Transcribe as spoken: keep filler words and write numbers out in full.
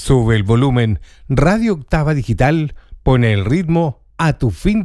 Sube el volumen. Radio Octava Digital pone el ritmo a tu fin de